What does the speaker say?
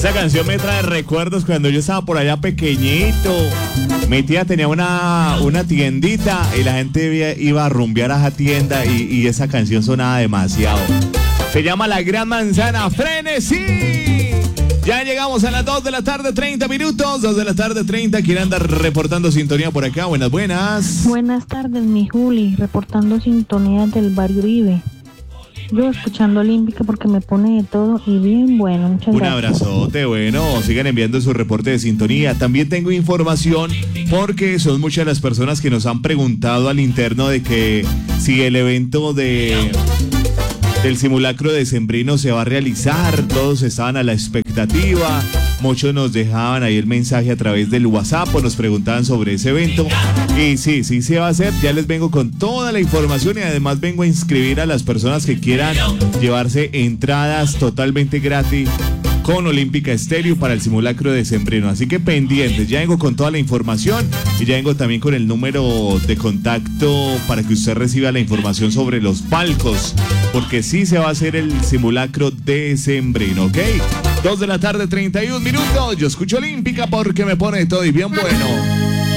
Esa canción me trae recuerdos cuando yo estaba por allá pequeñito. Mi tía tenía una tiendita y la gente iba a rumbear a esa tienda y esa canción sonaba demasiado. Se llama La Gran Manzana, Frenesí. Ya llegamos a las 2 de la tarde, 30 minutos. 2 de la tarde, 30. ¿Quién anda reportando sintonía por acá? Buenas, buenas. Buenas tardes, mi Juli. Reportando sintonía del barrio Vive. Yo escuchando Olímpica porque me pone de todo y bien bueno. Muchas gracias. Un abrazote, bueno, sigan enviando su reporte de sintonía. También tengo información porque son muchas las personas que nos han preguntado al interno de que si el evento del simulacro decembrino se va a realizar. Todos estaban a la expectativa. Muchos nos dejaban ahí el mensaje a través del WhatsApp o nos preguntaban sobre ese evento. Y sí se va a hacer. Ya les vengo con toda la información y además vengo a inscribir a las personas que quieran llevarse entradas totalmente gratis con Olímpica Estéreo para el simulacro decembrino. Así que pendientes, ya vengo con toda la información y ya vengo también con el número de contacto para que usted reciba la información sobre los palcos, porque sí se va a hacer el simulacro decembrino, ¿ok? 2 de la tarde, 31 minutos. Yo escucho Olímpica porque me pone todo y bien bueno.